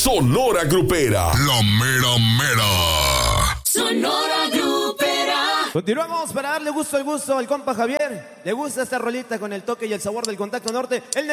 Sonora Grupera. La mera mera. Sonora Grupera. Continuamos para darle gusto al compa Javier. Le gusta esta rolita con el toque y el sabor del Contacto Norte.